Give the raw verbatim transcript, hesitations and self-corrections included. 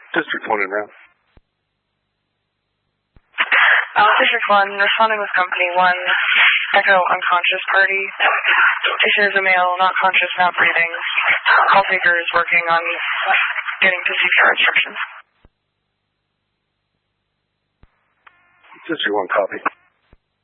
District one and round. Uh, District one, responding with Company one, Echo unconscious party. Patient is a male, not conscious, not breathing. Call taker is working on getting to C P R instructions. District one, copy.